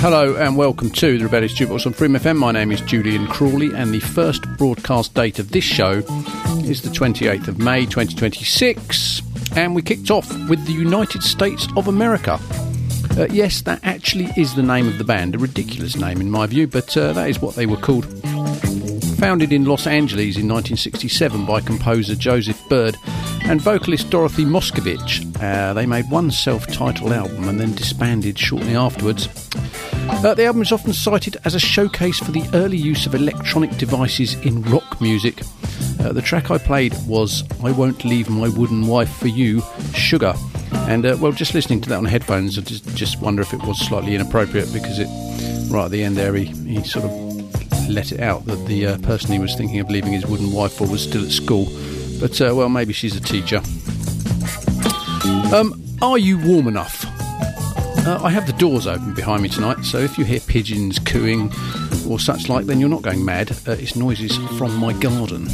Hello and welcome to the Rebellious Jukebox on Freedom FM. My name is Julian Crawley and the first broadcast date of this show is the 28th of May 2026, and we kicked off with the United States of America. Yes, that actually is the name of the band, a ridiculous name in my view, but that is what they were called. Founded in Los Angeles in 1967 by composer Joseph Byrd and vocalist Dorothy Moscovich, they made one self-titled album and then disbanded shortly afterwards. The album is often cited as a showcase for the early use of electronic devices in rock music. The track I played was I Won't Leave My Wooden Wife For You, Sugar. And, just listening to that on headphones, I just wonder if it was slightly inappropriate because right at the end there, he sort of let it out that the person he was thinking of leaving his wooden wife for was still at school. But, maybe she's a teacher. Are you warm enough? I have the doors open behind me tonight, so if you hear pigeons cooing or such like, then you're not going mad. It's noises from my garden.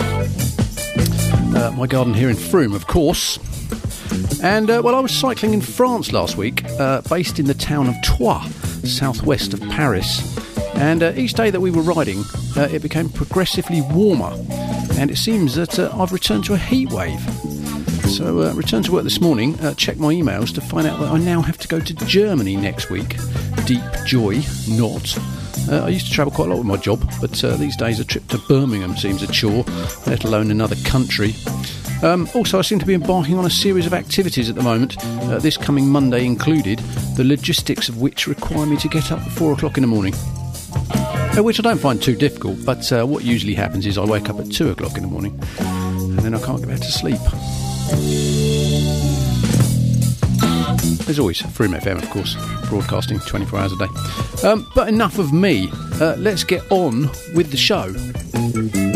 My garden here in Frome, of course. And, I was cycling in France last week, based in the town of Troyes, southwest of Paris. And each day that we were riding, it became progressively warmer. And it seems that I've returned to a heat wave. So, returned to work this morning, checked my emails to find out that I now have to go to Germany next week. Deep joy, not. I used to travel quite a lot with my job, but these days a trip to Birmingham seems a chore, let alone another country. Also, I seem to be embarking on a series of activities at the moment, this coming Monday included, the logistics of which require me to get up at 4 o'clock in the morning. Which I don't find too difficult, but what usually happens is I wake up at 2 o'clock in the morning, and then I can't get back to sleep. As always, Freedom FM, of course, broadcasting 24 hours a day. But enough of me. Let's get on with the show.